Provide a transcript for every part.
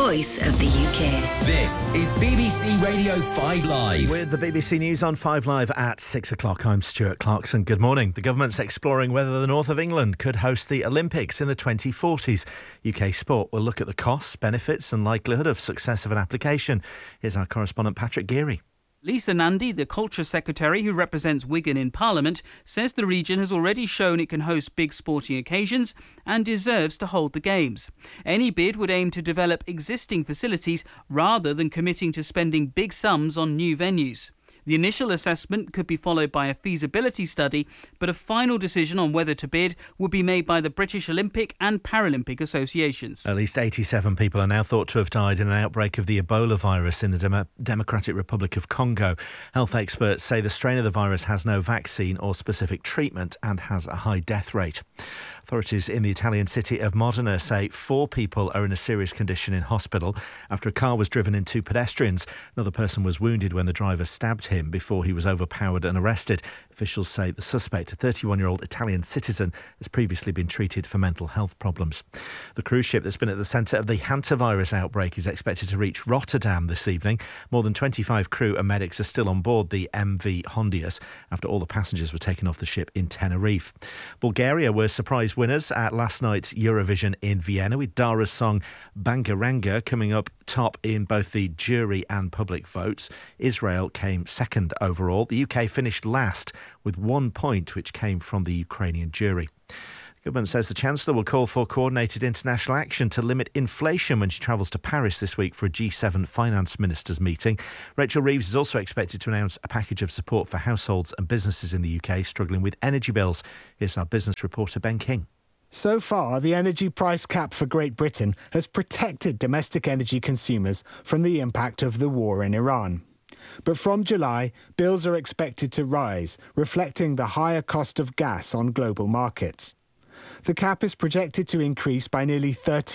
voice of the UK. This is BBC Radio 5 Live. With the BBC News on 5 Live at 6 o'clock, I'm Stuart Clarkson. Good morning. The government's exploring whether the north of England could host the Olympics in the 2040s. UK Sport will look at the costs, benefits and likelihood of success of an application. Here's our correspondent Patrick Geary. Lisa Nandy, the Culture Secretary who represents Wigan in Parliament, says the region has already shown it can host big sporting occasions and deserves to hold the Games. Any bid would aim to develop existing facilities rather than committing to spending big sums on new venues. The initial assessment could be followed by a feasibility study, but a final decision on whether to bid will be made by the British Olympic and Paralympic associations. At least 87 people are now thought to have died in an outbreak of the Ebola virus in the Democratic Republic of Congo. Health experts say the strain of the virus has no vaccine or specific treatment and has a high death rate. Authorities in the Italian city of Modena say 4 people are in a serious condition in hospital after a car was driven into pedestrians. Another person was wounded when the driver stabbed him before he was overpowered and arrested. Officials say the suspect, a 31-year-old Italian citizen, has previously been treated for mental health problems. The cruise ship that's been at the centre of the hantavirus outbreak is expected to reach Rotterdam this evening. More than 25 crew and medics are still on board the MV Hondius after all the passengers were taken off the ship in Tenerife. Bulgaria were surprise winners at last night's Eurovision in Vienna, with Dara's song Bangaranga coming up top in both the jury and public votes. Israel came second overall. The UK finished last with 1 point, which came from the Ukrainian jury. The government says the Chancellor will call for coordinated international action to limit inflation when she travels to Paris this week for a G7 finance ministers meeting. Rachel Reeves is also expected to announce a package of support for households and businesses in the UK struggling with energy bills. Here's our business reporter Ben King. So far, the energy price cap for Great Britain has protected domestic energy consumers from the impact of the war in Iran. But from July, bills are expected to rise, reflecting the higher cost of gas on global markets. The cap is projected to increase by nearly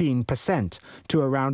13% to around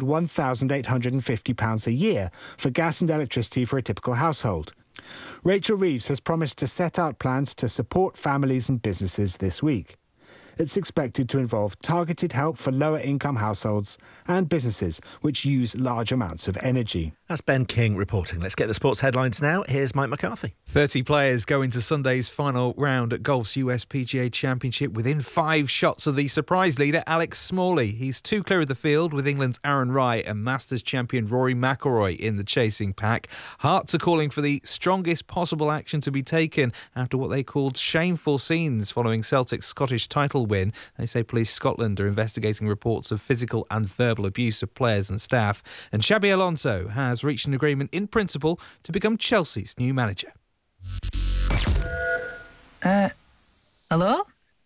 £1,850 a year for gas and electricity for a typical household. Rachel Reeves has promised to set out plans to support families and businesses this week. It's expected to involve targeted help for lower-income households and businesses which use large amounts of energy. That's Ben King reporting. Let's get the sports headlines now. Here's Mike McCarthy. 30 players go into Sunday's final round at golf's US PGA Championship within 5 shots of the surprise leader, Alex Smalley. He's 2 clear of the field with England's Aaron Wright and Masters champion Rory McIlroy in the chasing pack. Hearts are calling for the strongest possible action to be taken after what they called shameful scenes following Celtic's Scottish title win. They say Police Scotland are investigating reports of physical and verbal abuse of players and staff. And Xabi Alonso has reached an agreement in principle to become Chelsea's new manager. Hello?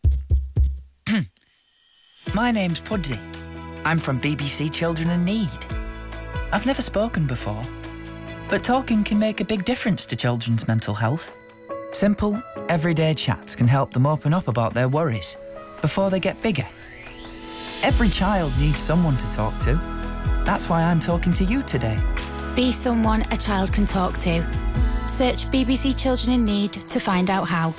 My name's Pudsey. I'm from BBC Children in Need. I've never spoken before, but talking can make a big difference to children's mental health. Simple, everyday chats can help them open up about their worries before they get bigger. Every child needs someone to talk to. That's why I'm talking to you today. Be someone a child can talk to. Search BBC Children in Need to find out how.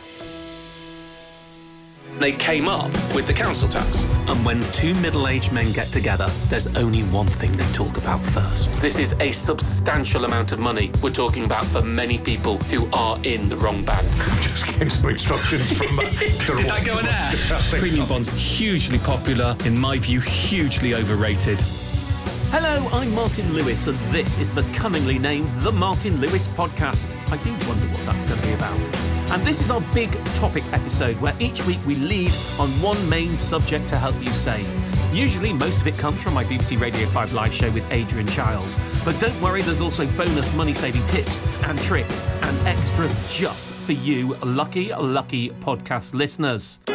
They came up with the council tax. And when 2 middle-aged men get together, there's only one thing they talk about first. This is a substantial amount of money we're talking about for many people who are in the wrong band. Just getting some instructions from... Did that go in air? Premium bonds, hugely popular, in my view, hugely overrated. Hello, I'm Martin Lewis, and this is the cunningly named The Martin Lewis Podcast. I do wonder what that's going to be about. And this is our big topic episode, where each week we lead on one main subject to help you save. Usually, most of it comes from my BBC Radio 5 live show with Adrian Chiles. But don't worry, there's also bonus money-saving tips and tricks and extras just for you lucky podcast listeners.